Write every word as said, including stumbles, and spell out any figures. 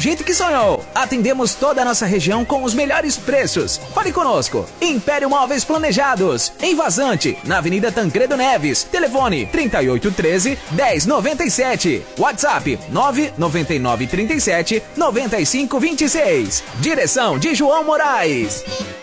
jeito que sonhou. Atendemos toda a nossa região com os melhores preços. Fale conosco. Império Móveis Planejados, em Vazante, na Avenida Tancredo Neves. Telefone trinta e oito, treze, dez, noventa e sete. WhatsApp nove nove nove, trinta e sete, noventa e cinco, vinte e seis. Direção de João Moraes.